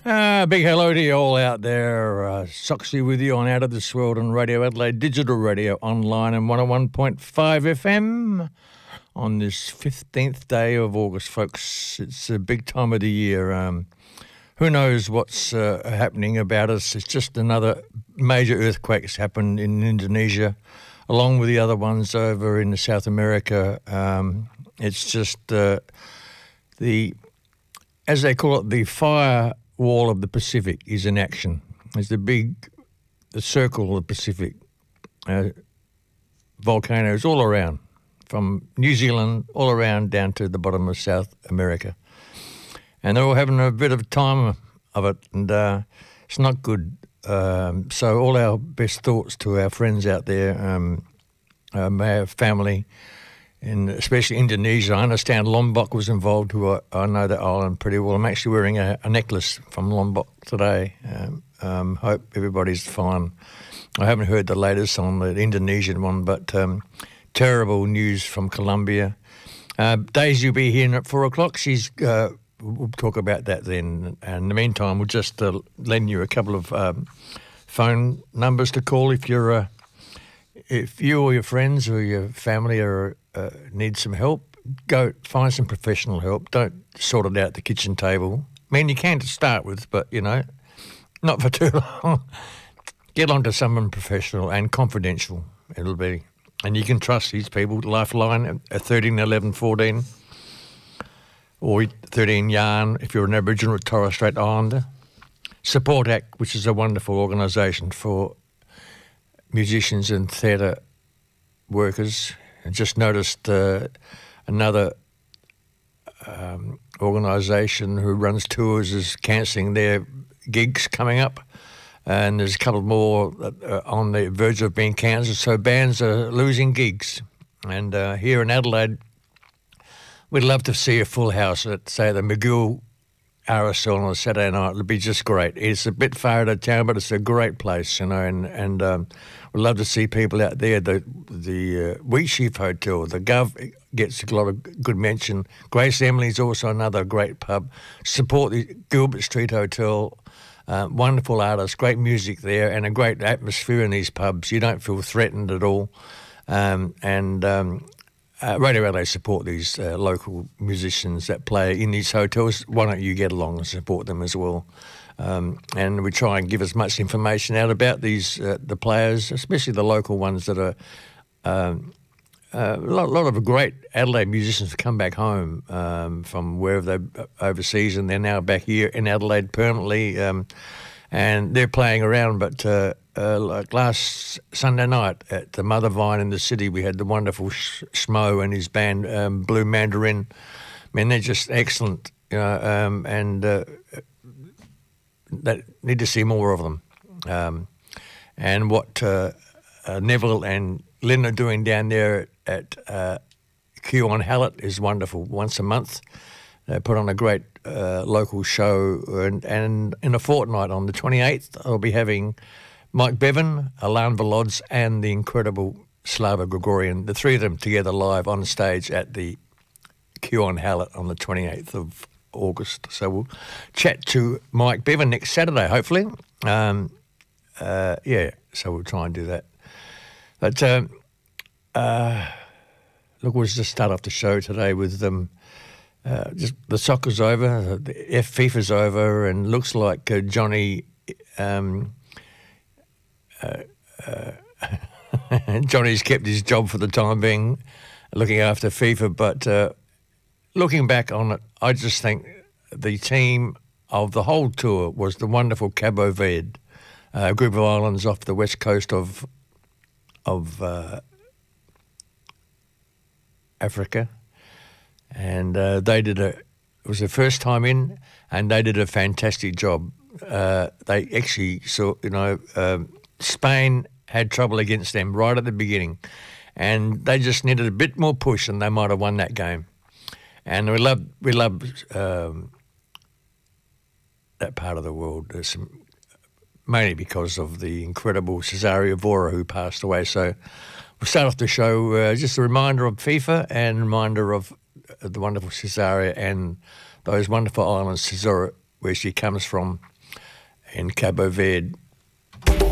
Big hello to you all out there. Soxy with you on Out of This World on Radio Adelaide, digital radio, online and 101.5 FM on this 15th day of August, folks. It's a big time of the year. Who knows what's happening about us? It's just another major earthquake that's happened in Indonesia, along with the other ones over in South America. It's just as they call it, the fire wall of the Pacific is in action. There's the circle of the Pacific. Volcanoes all around, from New Zealand all around down to the bottom of South America. And they're all having a bit of time of it, and it's not good. So all our best thoughts to our friends out there, our family, and especially Indonesia. I understand Lombok was involved, who I know that island pretty well. I'm actually wearing a necklace from Lombok today. Hope everybody's fine. I haven't heard the latest on the Indonesian one, but terrible news from Colombia. Daisy will be here at 4 o'clock. We'll talk about that then. And in the meantime, we'll just lend you a couple of phone numbers to call if you or your friends or your family need some help. Go find some professional help. Don't sort it out at the kitchen table. I mean, you can to start with, but, not for too long. Get on to someone professional and confidential. It'll be. And you can trust these people. Lifeline at 13 11 14 or 13 Yarn if you're an Aboriginal or Torres Strait Islander. Support Act, which is a wonderful organisation for musicians and theatre workers. I just noticed another organisation who runs tours is cancelling their gigs coming up, and there's a couple more on the verge of being cancelled, so bands are losing gigs. And here in Adelaide, we'd love to see a full house at, say, the McGill RSL on a Saturday night. It'd be just great. It's a bit far out of town, but it's a great place, and we'd love to see people out there. The Wheatsheaf Hotel, the Gov gets a lot of good mention. Grace Emily's also another great pub. Support the Gilbert Street Hotel. Wonderful artists, great music there, and a great atmosphere in these pubs. You don't feel threatened at all. Radio Adelaide support these local musicians that play in these hotels. Why don't you get along and support them as well? And we try and give as much information out about these the players, especially the local ones that are a lot of great Adelaide musicians have come back home from wherever they're overseas, and they're now back here in Adelaide permanently, and they're playing around. But like last Sunday night at the Mother Vine in the city, we had the wonderful Schmo and his band Blue Mandarin. I mean, they're just excellent, and they need to see more of them. And what Neville and Lynn are doing down there at Q on Hallett is wonderful. Once a month, they put on a great local show, and in a fortnight on the 28th, I'll be having Mike Bevan, Alan Velods, and the incredible Slava Gregorian, the three of them together live on stage at the Q on Hallett on the 28th of August. So we'll chat to Mike Bevan next Saturday, hopefully. So we'll try and do that. But look, we'll just start off the show today with just the soccer's over, the FIFA's over, and looks like Johnny Johnny's kept his job for the time being, looking after FIFA. But looking back on it, I just think the team of the whole tour was the wonderful Cabo Verde, a group of islands off the west coast of Africa, and it was their first time in, and they did a fantastic job. They actually saw, Spain had trouble against them right at the beginning, and they just needed a bit more push, and they might have won that game. And we love that part of the world. Mainly because of the incredible Cesario Vora who passed away. So we'll start off the show, just a reminder of FIFA and a reminder of the wonderful Cesario and those wonderful islands, Cesura, where she comes from. in Cabo Verde